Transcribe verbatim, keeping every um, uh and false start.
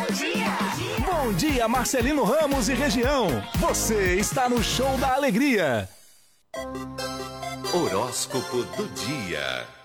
Bom dia, Marcelino Ramos e região. Você está no Show da Alegria. Horóscopo do dia.